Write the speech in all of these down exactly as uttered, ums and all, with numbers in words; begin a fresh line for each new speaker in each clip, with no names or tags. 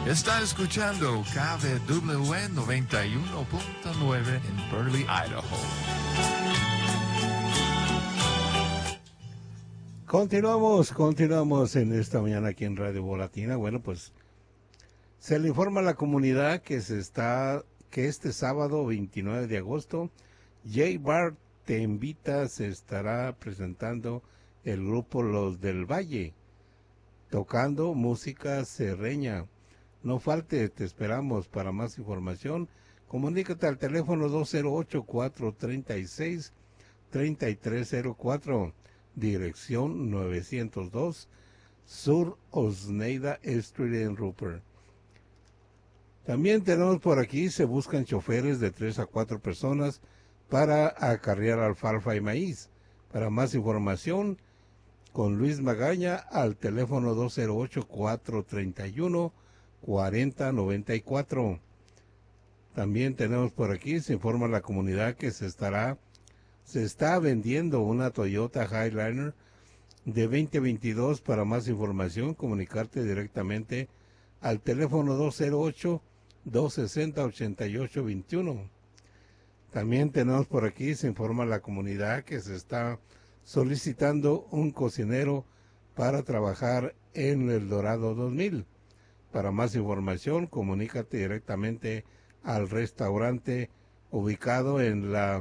Está escuchando K W noventa y uno punto nueve en Burley, Idaho.
Continuamos, continuamos en esta mañana aquí en Radio Volatina. Bueno, pues se le informa a la comunidad que se está, que este sábado veintinueve de agosto, J Bar te invita, se estará presentando el grupo Los del Valle, tocando música serreña. No falte, te esperamos. Para más información, comunícate al teléfono dos cero ocho, cuatro tres seis, tres tres cero cuatro, dirección novecientos dos, Sur Osneida Street en Rupert. También tenemos por aquí, se buscan choferes de tres a cuatro personas para acarrear alfalfa y maíz. Para más información, con Luis Magaña al teléfono dos cero ocho, cuatro tres uno, cuatro cero nueve cuatro. También tenemos por aquí, se informa a la comunidad que se estará, se está vendiendo una Toyota Highliner de veinte veintidós. Para más información, comunicarte directamente al teléfono dos cero ocho, dos seis cero, ocho ocho dos uno. También tenemos por aquí, se informa a la comunidad que se está solicitando un cocinero para trabajar en el Dorado dos mil. Para más información, comunícate directamente al restaurante ubicado en la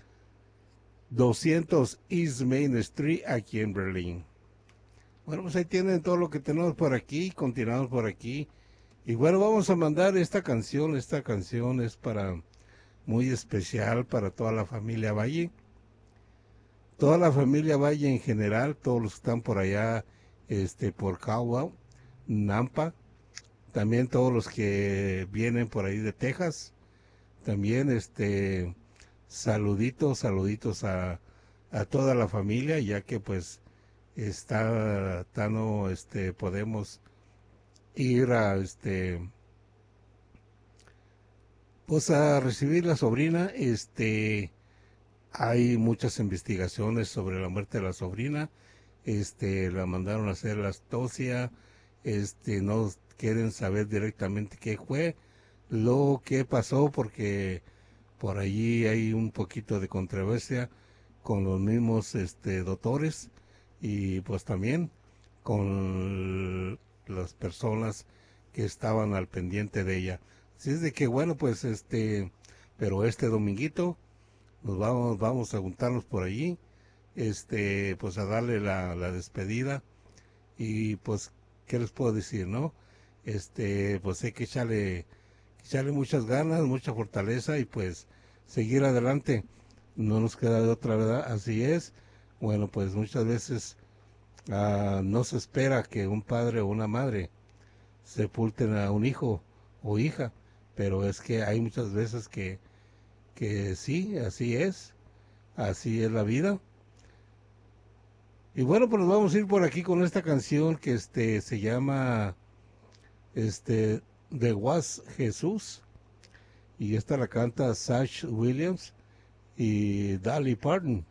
doscientos East Main Street, aquí en Berlín. Bueno, pues ahí tienen todo lo que tenemos por aquí, continuamos por aquí. Y bueno, vamos a mandar esta canción, esta canción es para, muy especial para toda la familia Valle. Toda la familia Valle en general, todos los que están por allá, este, por Caldwell, Nampa, también todos los que vienen por ahí de Texas, también este, saluditos, saluditos a, a toda la familia, ya que pues está, no, este, podemos ir a, este, pues a recibir la sobrina, este, hay muchas investigaciones sobre la muerte de la sobrina, este, la mandaron a hacer la autopsia, este, no quieren saber directamente qué fue, lo que pasó, porque por allí hay un poquito de controversia con los mismos, este, doctores y pues también con las personas que estaban al pendiente de ella. Así es de que bueno, pues este, pero este dominguito nos vamos, vamos a juntarnos por allí, este, pues a darle la, la despedida y pues, ¿qué les puedo decir, no? Este, pues hay que echarle, echarle muchas ganas, mucha fortaleza y pues seguir adelante. No nos queda de otra, ¿verdad? Así es. Bueno, pues muchas veces uh, no se espera que un padre o una madre sepulten a un hijo o hija, pero es que hay muchas veces que que sí, así es, así es la vida. Y bueno, pues nos vamos a ir por aquí con esta canción que este se llama este The Was Jesús, y esta la canta Sash Williams y Dolly Parton.